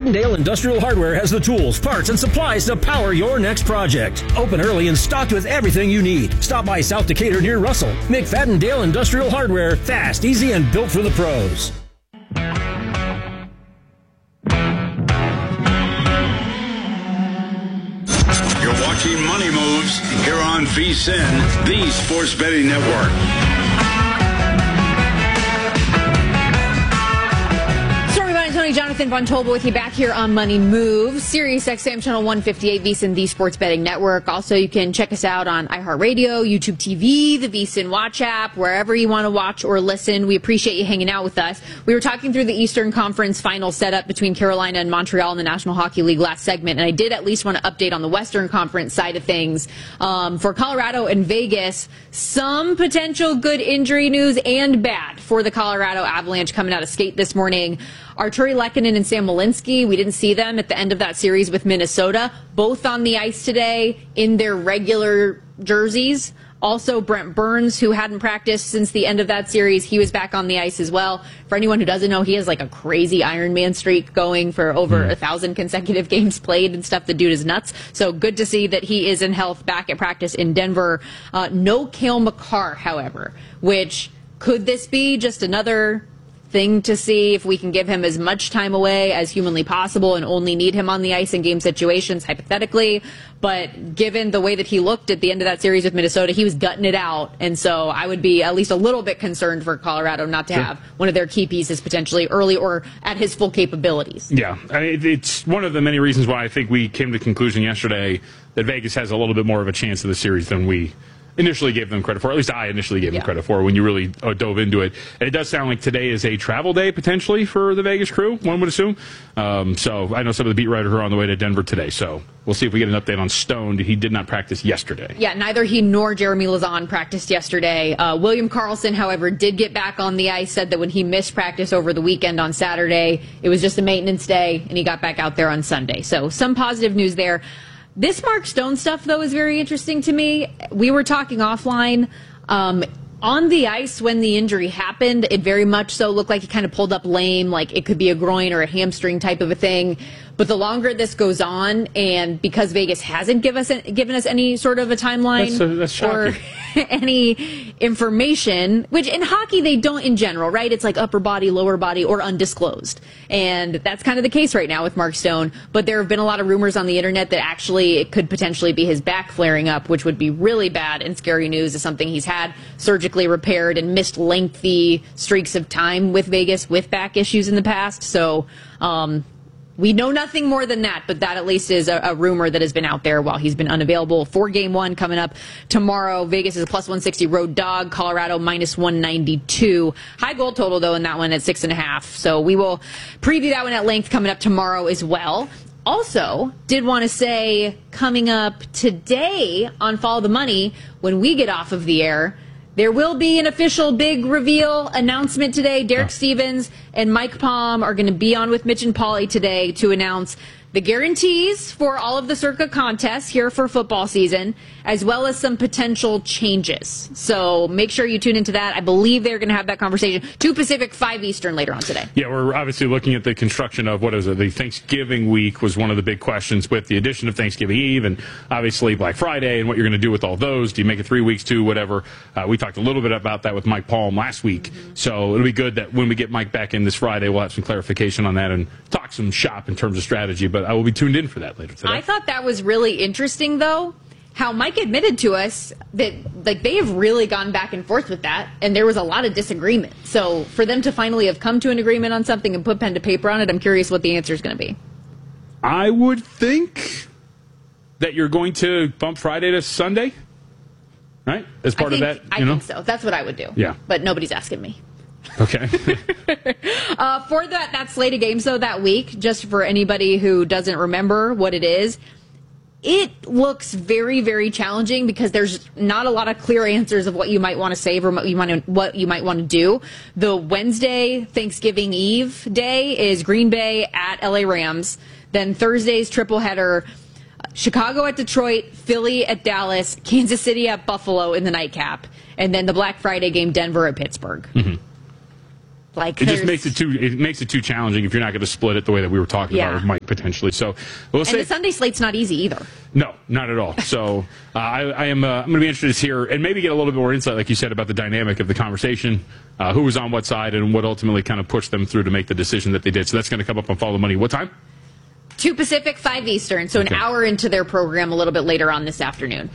McFadden Industrial Hardware has the tools, parts, and supplies to power your next project. Open early and stocked with everything you need. Stop by South Decatur near Russell. McFadden Industrial Hardware. Fast, easy, and built for the pros. You're watching Money Moves here on VSiN, the Sports Betting Network. Jonathan Von Tobel with you back here on Money Moves, Sirius XM Channel 158, VSiN, the Sports Betting Network. Also, you can check us out on iHeartRadio, YouTube TV, the VSiN Watch app, wherever you want to watch or listen. We appreciate you hanging out with us. We were talking through the Eastern Conference final setup between Carolina and Montreal in the National Hockey League last segment, and I did at least want to update on the Western Conference side of things. For Colorado and Vegas, some potential good injury news and bad for the Colorado Avalanche coming out of skate this morning. Arturi Lehkonen and Sam Malinsky, we didn't see them at the end of that series with Minnesota, both on the ice today in their regular jerseys. Also, Brent Burns, who hadn't practiced since the end of that series, he was back on the ice as well. For anyone who doesn't know, he has like a crazy Ironman streak going for over 1,000 consecutive games played and stuff. The dude is nuts. So good to see that he is in health back at practice in Denver. No Cale Makar, however, which could this be just another thing to see if we can give him as much time away as humanly possible and only need him on the ice in game situations, hypothetically. But given the way that he looked at the end of that series with Minnesota, he was gutting it out. And so I would be at least a little bit concerned for Colorado not to have one of their key pieces potentially early or at his full capabilities. Yeah, it's one of the many reasons why I think we came to the conclusion yesterday that Vegas has a little bit more of a chance of the series than we initially gave them credit for. At least I initially gave them credit for when you really dove into it. And it does sound like today is a travel day potentially for the Vegas crew, one would assume. So I know some of the beat writers are on the way to Denver today. So we'll see if we get an update on Stone. He did not practice yesterday. Yeah, neither he nor Jeremy Lauzon practiced yesterday. William Karlsson, however, did get back on the ice, said that when he missed practice over the weekend on Saturday, it was just a maintenance day, and he got back out there on Sunday. So some positive news there. This Mark Stone stuff, though, is very interesting to me. We were talking offline. On the ice when the injury happened, it very much so looked like he kind of pulled up lame, like it could be a groin or a hamstring type of a thing. But the longer this goes on, and because Vegas hasn't given us any sort of a timeline that's or any information, which in hockey they don't in general, right? It's like upper body, lower body, or undisclosed. And that's kind of the case right now with Mark Stone. But there have been a lot of rumors on the internet that actually it could potentially be his back flaring up, which would be really bad and scary news. Is something he's had surgically repaired and missed lengthy streaks of time with Vegas with back issues in the past. So, we know nothing more than that, but that at least is a rumor that has been out there while he's been unavailable for Game 1 coming up tomorrow. Vegas is a plus 160 road dog. Colorado minus 192. High goal total, though, in that one at 6.5. So we will preview that one at length coming up tomorrow as well. Also, did want to say coming up today on Follow the Money, when we get off of the air, there will be an official big reveal announcement today. Derek Stevens and Mike Palm are going to be on with Mitch and Pauly today to announce the guarantees for all of the Circa contests here for football season, as well as some potential changes. So make sure you tune into that. I believe they're going to have that conversation. 2 Pacific, 5 Eastern later on today. Yeah, we're obviously looking at the construction of, the Thanksgiving week was one of the big questions with the addition of Thanksgiving Eve and obviously Black Friday and what you're going to do with all those. Do you make it 3 weeks, 2, whatever? We talked a little bit about that with Mike Palm last week. So it'll be good that when we get Mike back in this Friday, we'll have some clarification on that and talk some shop in terms of strategy. But I will be tuned in for that later today. I thought that was really interesting, though, how Mike admitted to us that they have really gone back and forth with that, and there was a lot of disagreement. So for them to finally have come to an agreement on something and put pen to paper on it, I'm curious what the answer is going to be. I would think that you're going to bump Friday to Sunday, right? As part of that, I think so. That's what I would do. Yeah. But nobody's asking me. Okay. For that slate of games, though, that week, just for anybody who doesn't remember what it is, it looks very, very challenging because there's not a lot of clear answers of what you might want to save or what you might want to do. The Wednesday, Thanksgiving Eve day is Green Bay at LA Rams. Then Thursday's triple header, Chicago at Detroit, Philly at Dallas, Kansas City at Buffalo in the nightcap. And then the Black Friday game, Denver at Pittsburgh. Mm-hmm. Like it just makes it too challenging if you're not going to split it the way that we were talking about, or might potentially. So we'll say the Sunday slate's not easy either. No, not at all. So I'm going to be interested to hear and maybe get a little bit more insight, like you said, about the dynamic of the conversation, who was on what side, and what ultimately kind of pushed them through to make the decision that they did. So that's going to come up on Follow the Money. What time? 2 Pacific, 5 Eastern, so an hour into their program a little bit later on this afternoon.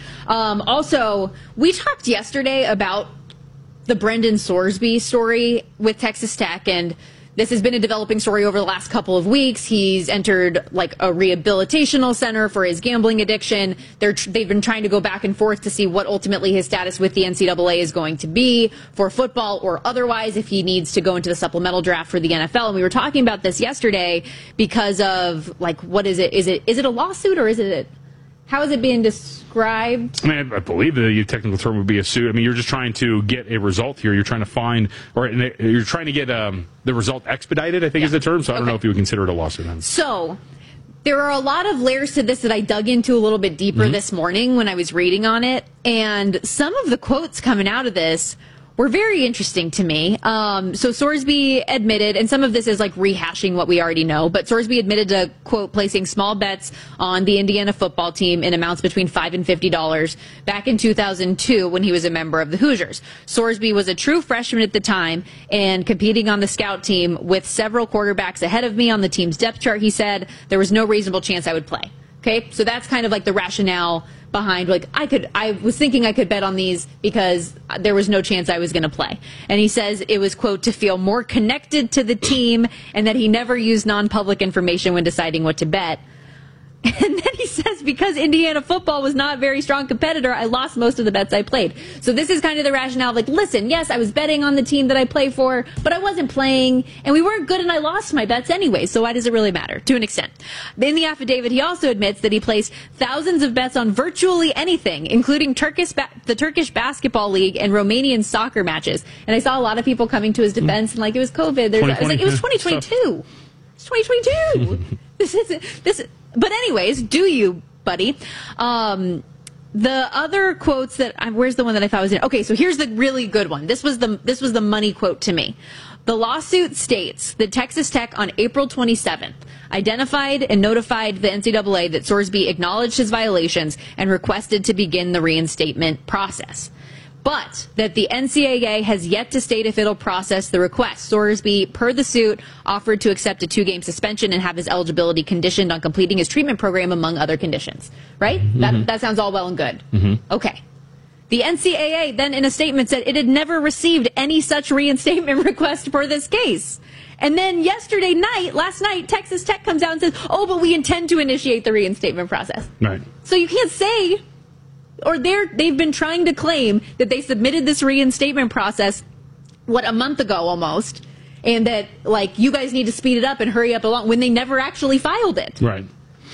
Also, we talked yesterday about the Brendan Sorsby story with Texas Tech, and this has been a developing story over the last couple of weeks. He's entered like a rehabilitational center for his gambling addiction. They've been trying to go back and forth to see what ultimately his status with the NCAA is going to be for football or otherwise, if he needs to go into the supplemental draft for the NFL. And we were talking about this yesterday because of like, what is it? Is it a lawsuit, or is it how is it being described? I mean, I believe the technical term would be a suit. I mean, you're just trying to get a result here. You're trying to find, or you're trying to get the result expedited, I think is the term. So I don't know if you would consider it a lawsuit. So there are a lot of layers to this that I dug into a little bit deeper this morning when I was reading on it. And some of the quotes coming out of this were very interesting to me. So Sorsby admitted, and some of this is like rehashing what we already know, but Sorsby admitted to, quote, placing small bets on the Indiana football team in amounts between $5 and $50 back in 2002 when he was a member of the Hoosiers. Sorsby was a true freshman at the time and competing on the scout team with several quarterbacks ahead of me on the team's depth chart. He said there was no reasonable chance I would play. Okay, so that's kind of like the rationale behind, like, I was thinking I could bet on these because there was no chance I was going to play. And he says it was, quote, to feel more connected to the team, and that he never used non-public information when deciding what to bet. And then he says, because Indiana football was not a very strong competitor, I lost most of the bets I played. So this is kind of the rationale, like, listen, yes, I was betting on the team that I play for, but I wasn't playing, and we weren't good, and I lost my bets anyway, so why does it really matter? To an extent. In the affidavit, he also admits that he placed thousands of bets on virtually anything, including the Turkish Basketball League and Romanian soccer matches. And I saw a lot of people coming to his defense, and like, it was COVID. I was like, it was 2022. It's 2022. But anyways, do you, buddy? The other quotes that where's the one that I thought was in? Okay, so here's the really good one. This was the money quote to me. The lawsuit states that Texas Tech on April 27th identified and notified the NCAA that Sorsby acknowledged his violations and requested to begin the reinstatement process. But that the NCAA has yet to state if it'll process the request. Sorsby, per the suit, offered to accept a 2-game suspension and have his eligibility conditioned on completing his treatment program, among other conditions. Right? Mm-hmm. That sounds all well and good. Mm-hmm. Okay. The NCAA then, in a statement, said it had never received any such reinstatement request for this case. And then last night, Texas Tech comes out and says, oh, but we intend to initiate the reinstatement process. Right. So you can't say... Or they've been trying to claim that they submitted this reinstatement process, a month ago almost, and that, like, you guys need to speed it up and hurry up along when they never actually filed it. Right.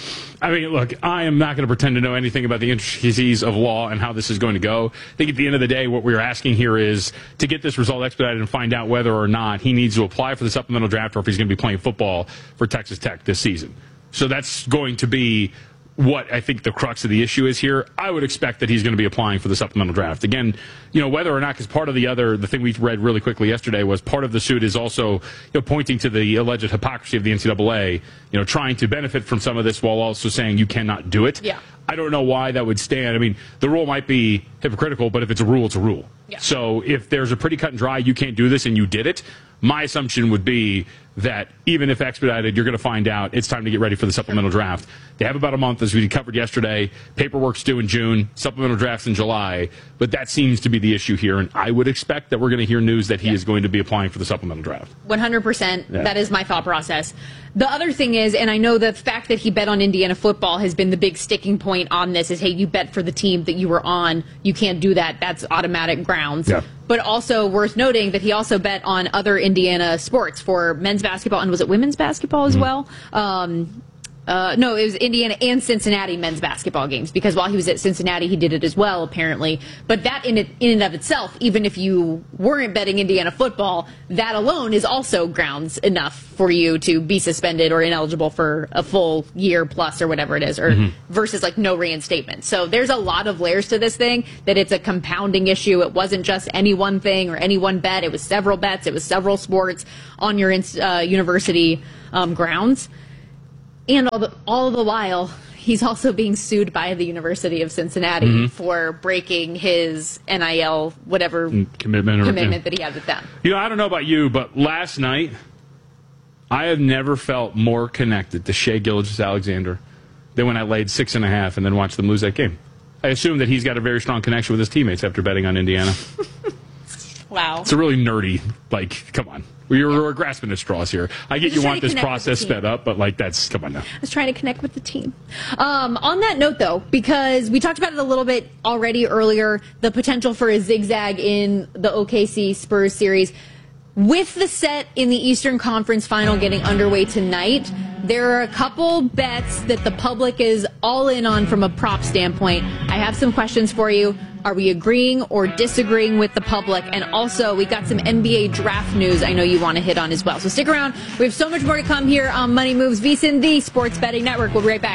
I mean, look, I am not going to pretend to know anything about the intricacies of law and how this is going to go. I think at the end of the day, what we're asking here is to get this result expedited and find out whether or not he needs to apply for the supplemental draft or if he's going to be playing football for Texas Tech this season. So that's going to be what I think the crux of the issue is here. I would expect that he's going to be applying for the supplemental draft. Again, whether or not, because part of the thing we read really quickly yesterday was part of the suit is also pointing to the alleged hypocrisy of the NCAA, trying to benefit from some of this while also saying you cannot do it. Yeah. I don't know why that would stand. I mean, the rule might be hypocritical, but if it's a rule, it's a rule. Yeah. So if there's a pretty cut and dry, you can't do this, and you did it, my assumption would be that even if expedited, you're going to find out it's time to get ready for the supplemental draft. They have about a month, as we covered yesterday. Paperwork's due in June, supplemental draft's in July, but that seems to be the issue here, and I would expect that we're going to hear news that he is going to be applying for the supplemental draft. 100%. Yeah. That is my thought process. The other thing is, and I know the fact that he bet on Indiana football has been the big sticking point on this, is, hey, you bet for the team that you were on. You can't do that. That's automatic grounds. Yeah. But also worth noting that he also bet on other Indiana sports for men's basketball, and was it women's basketball as well? No, it was Indiana and Cincinnati men's basketball games, because while he was at Cincinnati, he did it as well, apparently. But that in and of itself, even if you weren't betting Indiana football, that alone is also grounds enough for you to be suspended or ineligible for a full year plus or whatever it is, or versus like no reinstatement. So there's a lot of layers to this thing, that it's a compounding issue. It wasn't just any one thing or any one bet. It was several bets. It was several sports on your university grounds. And all the while, he's also being sued by the University of Cincinnati for breaking his NIL, whatever commitment that he had with them. I don't know about you, but last night, I have never felt more connected to Shai Gilgeous-Alexander than when I laid 6.5 and then watched them lose that game. I assume that he's got a very strong connection with his teammates after betting on Indiana. Wow. It's a really nerdy, come on. We're grasping at straws here. I get you want this process sped up, but come on now. I was trying to connect with the team. On that note, though, because we talked about it a little bit already earlier, the potential for a zigzag in the OKC Spurs series. With the set in the Eastern Conference Final getting underway tonight, there are a couple bets that the public is all in on from a prop standpoint. I have some questions for you. Are we agreeing or disagreeing with the public? And also, we got some NBA draft news I know you want to hit on as well. So stick around. We have so much more to come here on Money Moves, VSiN, the Sports Betting Network. We'll be right back.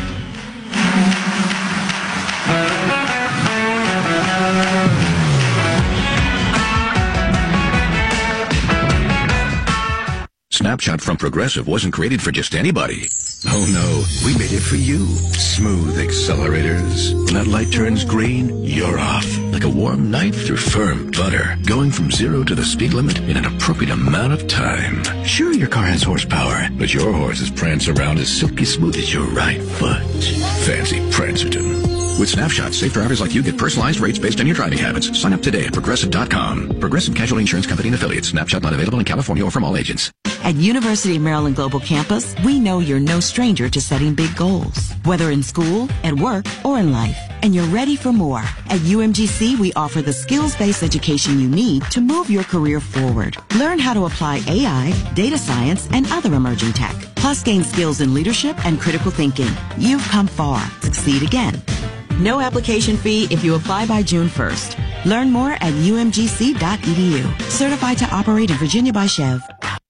Snapshot from Progressive wasn't created for just anybody. Oh no, we made it for you. Smooth accelerators. When that light turns green, you're off. Like a warm knife through firm butter. Going from 0 to the speed limit in an appropriate amount of time. Sure, your car has horsepower, but your horses prance around as silky smooth as your right foot. Fancy Prancerton. With Snapshot, safe drivers like you get personalized rates based on your driving habits. Sign up today at Progressive.com. Progressive Casualty Insurance Company and Affiliates. Snapshot not available in California or from all agents. At University of Maryland Global Campus, we know you're no stranger to setting big goals, whether in school, at work, or in life. And you're ready for more. At UMGC, we offer the skills-based education you need to move your career forward. Learn how to apply AI, data science, and other emerging tech. Plus, gain skills in leadership and critical thinking. You've come far. Succeed again. No application fee if you apply by June 1st. Learn more at umgc.edu. Certified to operate in Virginia by Chev.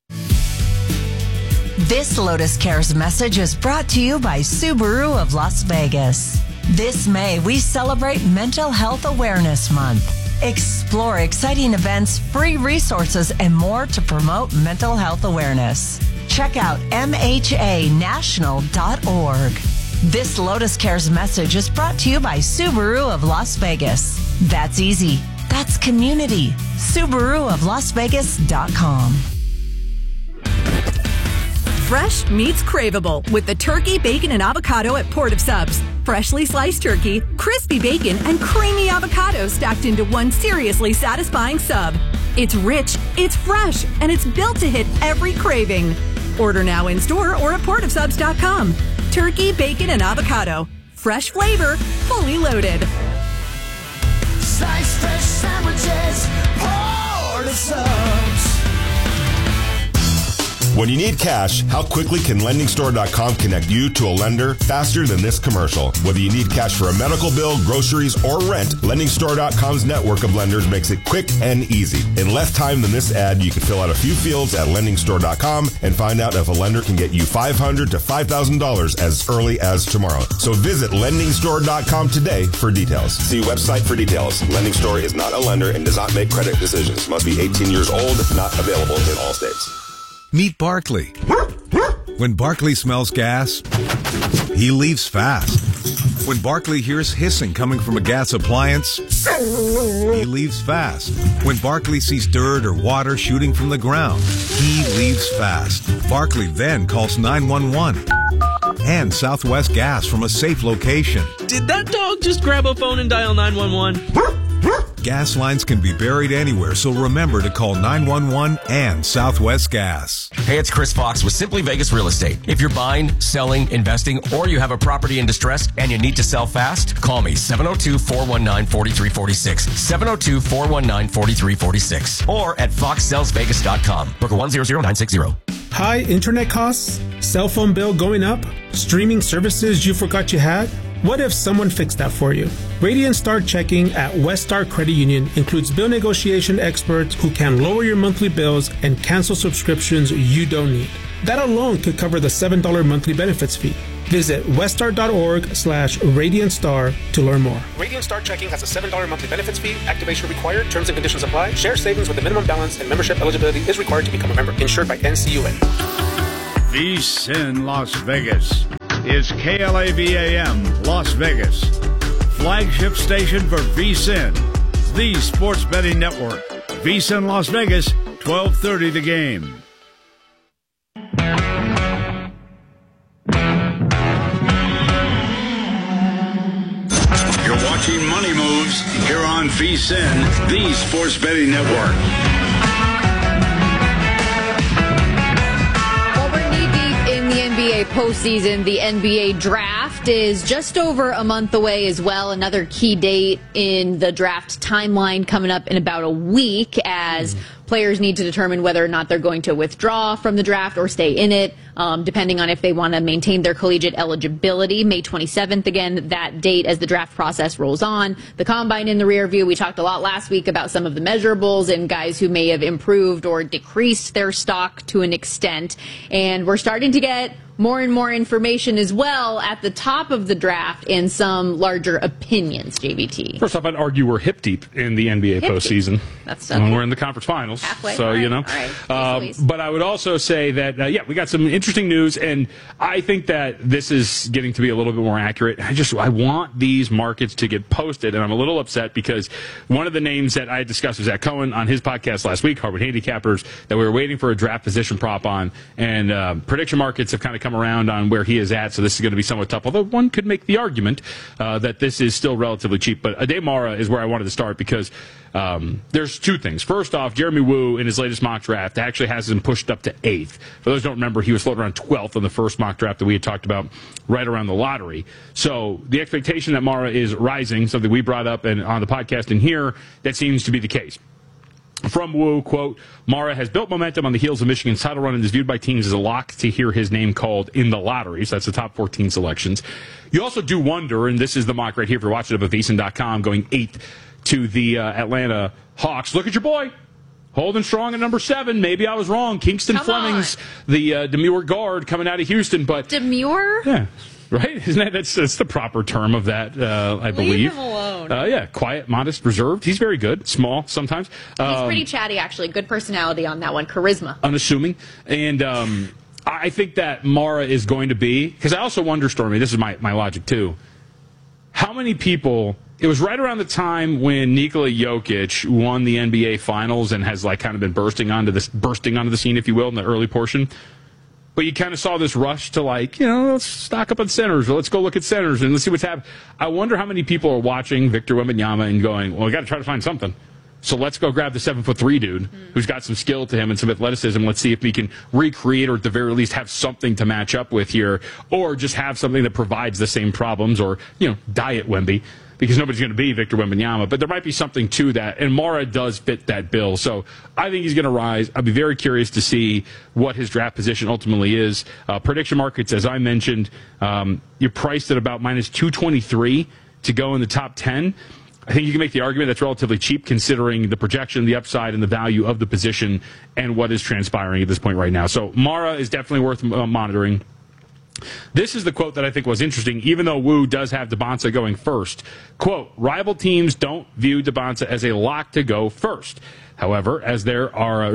This Lotus Cares message is brought to you by Subaru of Las Vegas. This May, we celebrate Mental Health Awareness Month. Explore exciting events, free resources, and more to promote mental health awareness. Check out mhanational.org. This Lotus Cares message is brought to you by Subaru of Las Vegas. That's easy. That's community. SubaruofLasVegas.com. Fresh meets craveable with the turkey, bacon, and avocado at Port of Subs. Freshly sliced turkey, crispy bacon, and creamy avocado stacked into one seriously satisfying sub. It's rich, it's fresh, and it's built to hit every craving. Order now in store or at portofsubs.com. Turkey, bacon, and avocado. Fresh flavor, fully loaded. Slice fresh sandwiches, Port of Subs. When you need cash, how quickly can LendingStore.com connect you to a lender faster than this commercial? Whether you need cash for a medical bill, groceries, or rent, LendingStore.com's network of lenders makes it quick and easy. In less time than this ad, you can fill out a few fields at LendingStore.com and find out if a lender can get you $500 to $5,000 as early as tomorrow. So visit LendingStore.com today for details. See website for details. Lending Store is not a lender and does not make credit decisions. Must be 18 years old, not available in all states. Meet Barkley. When Barkley smells gas, he leaves fast. When Barkley hears hissing coming from a gas appliance, he leaves fast. When Barkley sees dirt or water shooting from the ground, he leaves fast. Barkley then calls 911 and Southwest Gas from a safe location. Did that dog just grab a phone and dial 911? Gas lines can be buried anywhere, so remember to call 911 and Southwest Gas. Hey, it's Chris Fox with Simply Vegas Real Estate. If you're buying, selling, investing, or you have a property in distress and you need to sell fast, call me 702-419-4346. 702-419-4346. Or at foxsellsvegas.com. Broker 100960. High internet costs? Cell phone bill going up? Streaming services you forgot you had? What if someone fixed that for you? Radiant Star Checking at West Star Credit Union includes bill negotiation experts who can lower your monthly bills and cancel subscriptions you don't need. That alone could cover the $7 monthly benefits fee. Visit weststar.org/RadiantStar to learn more. Radiant Star Checking has a $7 monthly benefits fee. Activation required. Terms and conditions apply. Share savings with a minimum balance and membership eligibility is required to become a member. Insured by NCUA. VSiN Las Vegas is KLAVAM Las Vegas, flagship station for VSiN, the sports betting network. VSiN Las Vegas, 12:30 the game. You're watching Money Moves here on VSiN, the sports betting network. NBA postseason, the NBA draft is just over a month away as well. Another key date in the draft timeline coming up in about a week as players need to determine whether or not they're going to withdraw from the draft or stay in it, depending on if they want to maintain their collegiate eligibility. May 27th, again, that date as the draft process rolls on. The combine in the rear view. We talked a lot last week about some of the measurables and guys who may have improved or decreased their stock to an extent. And we're starting to get more and more information as well at the top of the draft and some larger opinions, JVT. First off, I'd argue we're hip deep in the NBA postseason. That's okay. We're in the conference finals. Halfway. So, right. you know. Right. But I would also say that, we got some interesting news, and I think that this is getting to be a little bit more accurate. I want these markets to get posted, and I'm a little upset because one of the names that I discussed was Zach Cohen on his podcast last week, Harvard Handicappers, that we were waiting for a draft position prop on, and prediction markets have kind of come around on where he is at, so this is going to be somewhat tough, although one could make the argument that this is still relatively cheap. But Ade Mara is where I wanted to start because there's two things. First off, Jeremy Woo in his latest mock draft actually has him pushed up to 8th. For those who don't remember, he was floated around 12th in the first mock draft that we had talked about right around the lottery. So the expectation that Mara is rising, something we brought up and on the podcast in here, that seems to be the case. From Woo, quote, Mara has built momentum on the heels of Michigan's title run and is viewed by teams as a lock to hear his name called in the lottery. So that's the top 14 selections. You also do wonder, and this is the mock right here if you're watching it up at VSiN.com, going 8th to the Atlanta Hawks. Look at your boy. Holding strong at number 7. Maybe I was wrong. Kingston Fleming's the demure guard coming out of Houston. But demure? Yeah. Right? Isn't that's the proper term of that, I believe. Leave him alone. Quiet, modest, reserved. He's very good. Small sometimes. He's pretty chatty, actually. Good personality on that one. Charisma. Unassuming. And I think that Mara is going to be, because I also wonder, Stormy, this is my logic too, how many people, it was right around the time when Nikola Jokic won the NBA Finals and has kind of been bursting onto the scene, if you will, in the early portion. But you kind of saw this rush to let's stock up on centers, or let's go look at centers and let's see what's happening. I wonder how many people are watching Victor Wembanyama and going, well, we got to try to find something. So let's go grab the 7'3" dude who's got some skill to him and some athleticism. Let's see if we can recreate or at the very least have something to match up with here, or just have something that provides the same problems, or, diet Wemby. Because nobody's going to be Victor Wembanyama. But there might be something to that. And Mara does fit that bill. So I think he's going to rise. I'll be very curious to see what his draft position ultimately is. Prediction markets, as I mentioned, you're priced at about minus 223 to go in the top 10. I think you can make the argument that's relatively cheap considering the projection, the upside, and the value of the position and what is transpiring at this point right now. So Mara is definitely worth monitoring. This is the quote that I think was interesting, even though Woo does have DeBonsa going first. Quote, rival teams don't view DeBonsa as a lock to go first. However, as there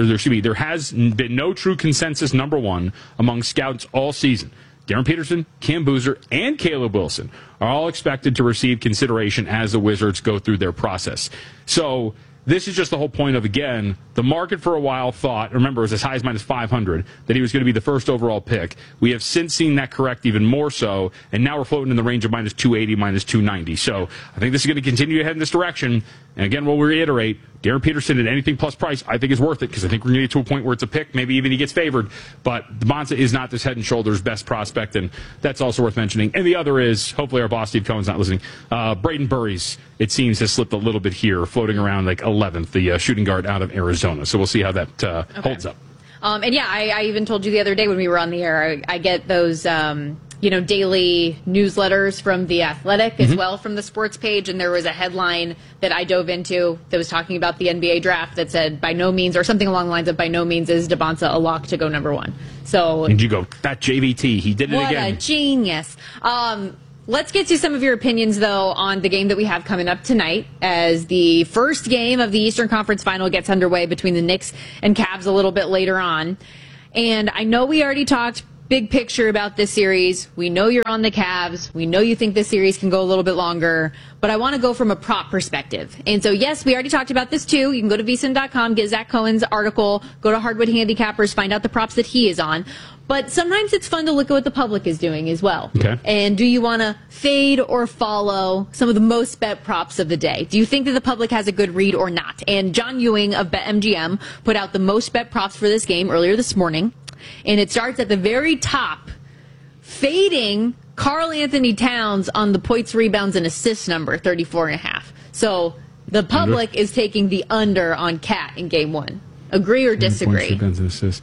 has been no true consensus number one among scouts all season. Darren Peterson, Cam Boozer, and Caleb Wilson are all expected to receive consideration as the Wizards go through their process. So this is just the whole point of, again, the market for a while thought, remember, it was as high as minus 500, that he was going to be the first overall pick. We have since seen that correct even more so, and now we're floating in the range of minus 280, minus 290. So I think this is going to continue to head in this direction. And again, we'll reiterate, Darren Peterson at anything plus price, I think is worth it, because I think we're going to get to a point where it's a pick. Maybe even he gets favored. But DeBonsa is not this head and shoulders best prospect, and that's also worth mentioning. And the other is, hopefully our boss Steve Cohen's not listening, Braden Burries, it seems, has slipped a little bit here, floating around 11th, the shooting guard out of Arizona. So we'll see how that holds up. And yeah, I even told you the other day when we were on the air, I get those, daily newsletters from The Athletic as well from the sports page. And there was a headline that I dove into that was talking about the NBA draft that said, by no means, or something along the lines of, by no means is Devonta a lock to go number 1. So, and you go, that JVT, he did it again. What a genius. Let's get to some of your opinions, though, on the game that we have coming up tonight as the first game of the Eastern Conference Final gets underway between the Knicks and Cavs a little bit later on. And I know we already talked big picture about this series. We know you're on the Cavs. We know you think this series can go a little bit longer. But I want to go from a prop perspective. And so, yes, we already talked about this, too. You can go to vsin.com, get Zach Cohen's article, go to Hardwood Handicappers, find out the props that he is on. But sometimes it's fun to look at what the public is doing as well. Okay. And do you want to fade or follow some of the most bet props of the day? Do you think that the public has a good read or not? And John Ewing of BetMGM put out the most bet props for this game earlier this morning. And it starts at the very top, fading Karl Anthony Towns on the points, rebounds, and assists number, 34.5. So the public is taking the under on Cat in game 1. Agree or disagree? Points, rebounds, and assists.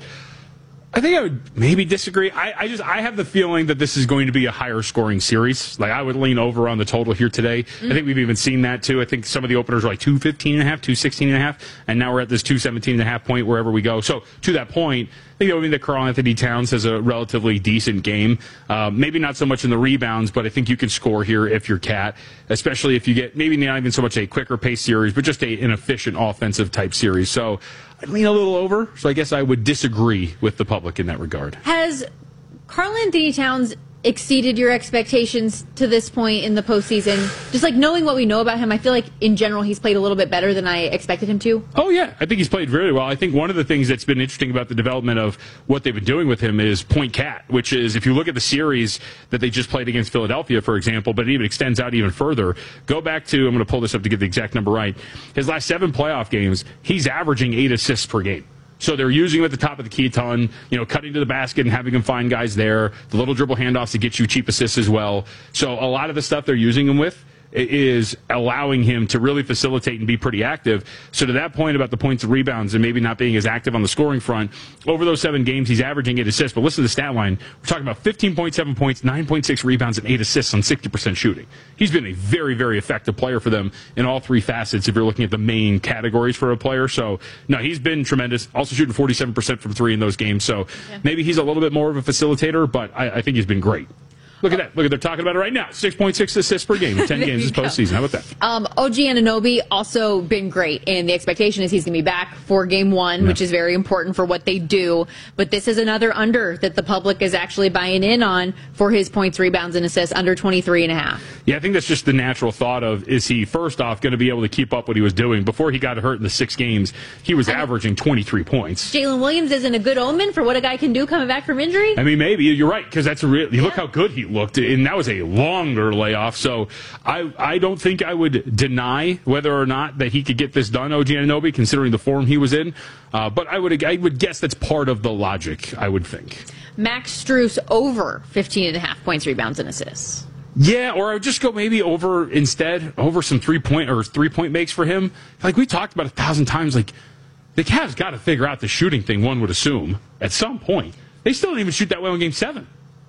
I think I would maybe disagree. I have the feeling that this is going to be a higher scoring series. Like, I would lean over on the total here today. I think we've even seen that too. I think some of the openers are like 215.5, 216.5, and now we're at this 217.5 point wherever we go. So to that point, I think that would mean that Karl Anthony Towns has a relatively decent game. Maybe not so much in the rebounds, but I think you can score here if you're Cat, especially if you get maybe not even so much a quicker pace series, but just an efficient offensive type series. So I'd lean a little over, so I guess I would disagree with the public in that regard. Has Karl Anthony Towns exceeded your expectations to this point in the postseason? Just like knowing what we know about him, I feel like in general he's played a little bit better than I expected him to. Oh, yeah. I think he's played very well. I think one of the things that's been interesting about the development of what they've been doing with him is Point Cat, which is, if you look at the series that they just played against Philadelphia, for example, but it even extends out even further. Go back to, I'm going to pull this up to get the exact number right. His last 7 playoff games, he's averaging 8 assists per game. So they're using him at the top of the key a ton, cutting to the basket and having him find guys there, the little dribble handoffs to get you cheap assists as well. So a lot of the stuff they're using him with is allowing him to really facilitate and be pretty active. So to that point about the points and rebounds and maybe not being as active on the scoring front, over those 7 games, he's averaging 8 assists. But listen to the stat line. We're talking about 15.7 points, 9.6 rebounds, and 8 assists on 60% shooting. He's been a very, very effective player for them in all 3 facets if you're looking at the main categories for a player. So, no, he's been tremendous. Also shooting 47% from 3 in those games. So maybe he's a little bit more of a facilitator, but I think he's been great. Look at that. Look at, they're talking about it right now. 6.6 assists per game in 10 games this postseason. How about that? OG Anunoby also been great, and the expectation is he's going to be back for game 1, which is very important for what they do. But this is another under that the public is actually buying in on for his points, rebounds, and assists, under 23.5. Yeah, I think that's just the natural thought of, is he, first off, going to be able to keep up what he was doing? Before he got hurt in the 6 games, he was averaging 23 points. Jalen Williams isn't a good omen for what a guy can do coming back from injury? I mean, maybe. You're right, because that's look how good he looked, and that was a longer layoff. So I don't think I would deny whether or not that he could get this done, OG Anunoby, considering the form he was in. But I would guess that's part of the logic, I would think. Max Strus over 15.5 points, rebounds, and assists. Yeah, or I would just go maybe over some 3-point makes for him. Like we talked about 1,000 times, like the Cavs got to figure out the shooting thing, one would assume, at some point. They still didn't even shoot that well in Game 7.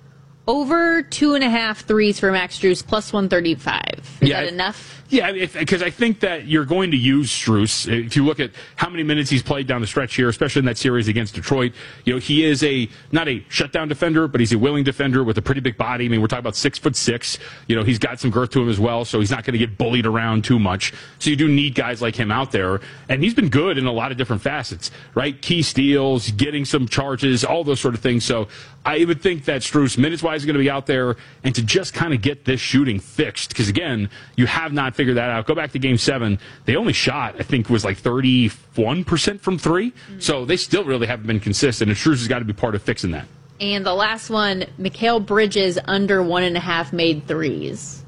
Over 2.5 threes for Max Strus, plus 135. Is that enough? Yeah, because I think that you're going to use Strus. If you look at how many minutes he's played down the stretch here, especially in that series against Detroit, he is not a shutdown defender, but he's a willing defender with a pretty big body. I mean, we're talking about 6'6". He's got some girth to him as well, so he's not going to get bullied around too much. So you do need guys like him out there, and he's been good in a lot of different facets, right? Key steals, getting some charges, all those sort of things. So I would think that Strus, minutes-wise, is going to be out there, and to just kind of get this shooting fixed, because, again, you have not figured that out. Go back to Game 7. They only shot, I think, was like 31% from 3. Mm-hmm. So they still really haven't been consistent, and Strus has got to be part of fixing that. And the last one, Mikal Bridges under 1.5 made threes.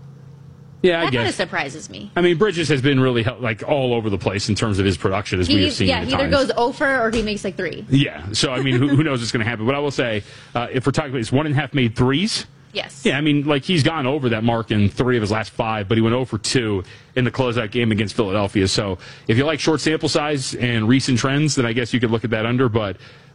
Yeah, I guess. That kind of surprises me. I mean, Bridges has been really all over the place in terms of his production, as we have seen. Yeah, he either goes over or he makes like 3. Yeah, so I mean, who knows what's going to happen? But I will say, if we're talking about his 1.5 made threes. Yes. Yeah, I mean, he's gone over that mark in 3 of his last 5, but he went 0 for 2 in the closeout game against Philadelphia. So if you like short sample size and recent trends, then I guess you could look at that under. But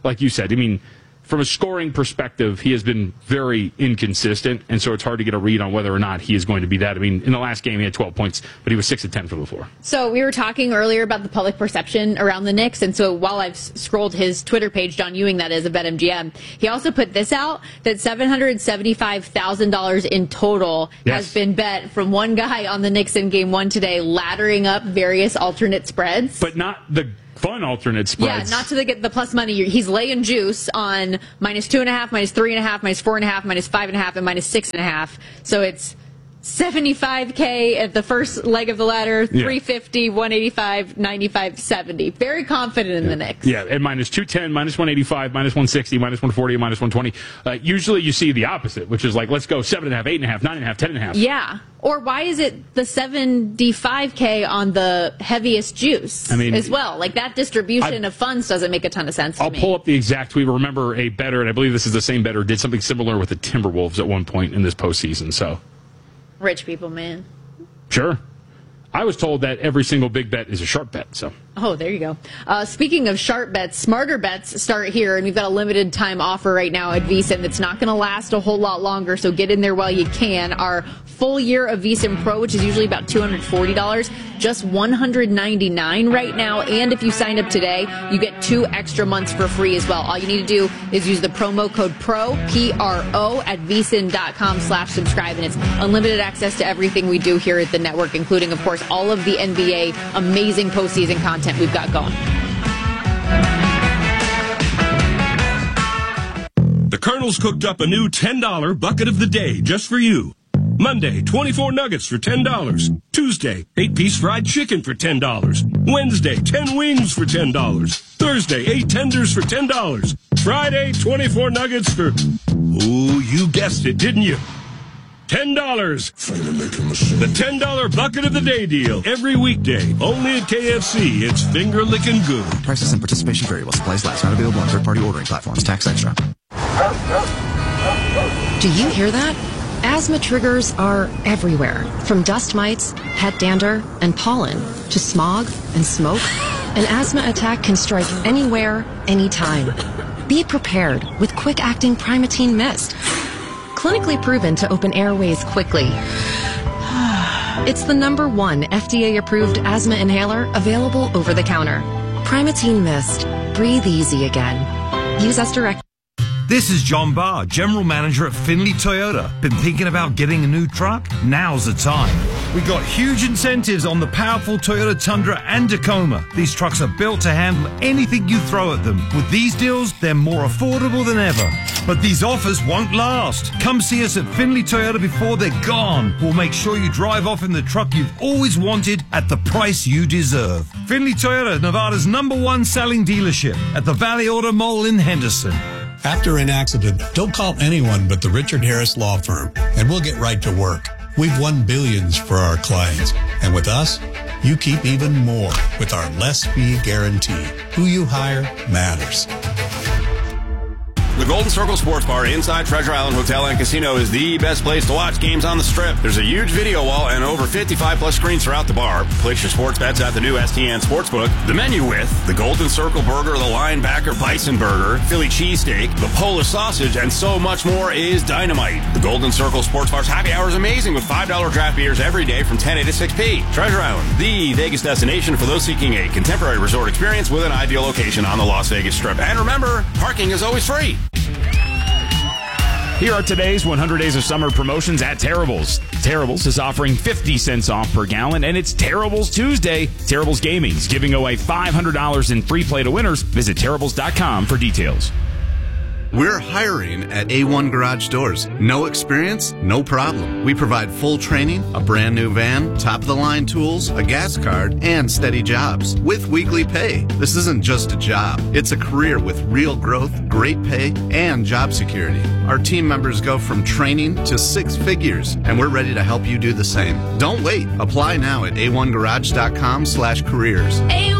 like you said, I mean, from a scoring perspective, he has been very inconsistent, and so it's hard to get a read on whether or not he is going to be that. I mean, in the last game, he had 12 points, but he was 6 of 10 from the floor. So we were talking earlier about the public perception around the Knicks, and so while I've scrolled his Twitter page, John Ewing, that is, of BetMGM, he also put this out, that $775,000 in total has been bet from one guy on the Knicks in Game 1 today, laddering up various alternate spreads. But not the fun alternate spreads. Yeah, not to get the plus money. He's laying juice on -2.5, -3.5, -4.5, -5.5, and -6.5. So it's $75K at the first leg of the ladder, $350, $185, $95, $70. Very confident in the Knicks. Yeah, and -210, -185, -160, -140, -120. Usually you see the opposite, which is like, let's go 7.5, 8.5, 9.5, 10.5. Yeah. Or why is it the $75K on the heaviest juice as well? Like, that distribution of funds doesn't make a ton of sense to me. I'll pull up the exact tweet. Remember, a bettor, and I believe this is the same bettor, did something similar with the Timberwolves at one point in this postseason. So, rich people, man. Sure. I was told that every single big bet is a sharp bet. So. Oh, there you go. Speaking of sharp bets, smarter bets start here, and we've got a limited time offer right now at VSiN that's not going to last a whole lot longer, so get in there while you can. Our full year of VSiN Pro, which is usually about $240, just $199 right now, and if you sign up today, you get 2 extra months for free as well. All you need to do is use the promo code PRO, P-R-O, at VSiN.com/subscribe, and it's unlimited access to everything we do here at the network, including, of course, all of the NBA amazing postseason content we've got going. The Colonel's cooked up a new $10 bucket of the day just for you. Monday, 24 nuggets for $10. Tuesday, 8-piece fried chicken for $10. Wednesday, 10 wings for $10. Thursday, 8 tenders for $10. Friday, 24 nuggets for... Ooh, you guessed it, didn't you? $10. The $10 bucket of the day deal. Every weekday. Only at KFC. It's finger licking good. Prices and participation variable. Supplies last. Not available on third-party ordering platforms. Tax extra. Do you hear that? Asthma triggers are everywhere. From dust mites, head dander, and pollen, to smog and smoke. An asthma attack can strike anywhere, anytime. Be prepared with quick-acting Primatene Mist. Clinically proven to open airways quickly. It's the #1 FDA-approved asthma inhaler available over the counter. Primatene Mist. Breathe easy again. Use as directed. This is John Barr, General Manager at Findlay Toyota. Been thinking about getting a new truck? Now's the time. We got huge incentives on the powerful Toyota Tundra and Tacoma. These trucks are built to handle anything you throw at them. With these deals, they're more affordable than ever. But these offers won't last. Come see us at Findlay Toyota before they're gone. We'll make sure you drive off in the truck you've always wanted at the price you deserve. Findlay Toyota, Nevada's #1 selling dealership at the Valley Auto Mall in Henderson. After an accident, don't call anyone but the Richard Harris Law Firm, and we'll get right to work. We've won billions for our clients, and with us, you keep even more with our less fee guarantee. Who you hire matters. The Golden Circle Sports Bar inside Treasure Island Hotel and Casino is the best place to watch games on the Strip. There's a huge video wall and over 55-plus screens throughout the bar. Place your sports bets at the new STN Sportsbook. The menu with the Golden Circle Burger, the Linebacker Bison Burger, Philly Cheesesteak, the Polish Sausage, and so much more is dynamite. The Golden Circle Sports Bar's happy hour is amazing with $5 draft beers every day from 10 a to 6 p. Treasure Island, the Vegas destination for those seeking a contemporary resort experience with an ideal location on the Las Vegas Strip. And remember, parking is always free. Here are today's 100 Days of Summer promotions at Terrible's. Terrible's is offering 50 cents off per gallon, and it's Terrible's Tuesday. Terrible's Gaming's giving away $500 in free play to winners. Visit Terrible's.com for details. We're hiring at A1 Garage Doors. No experience? No problem. We provide full training, a brand new van, top-of-the-line tools, a gas card, and steady jobs with weekly pay. This isn't just a job. It's a career with real growth, great pay, and job security. Our team members go from training to 6 figures, and we're ready to help you do the same. Don't wait. Apply now at a1garage.com/careers.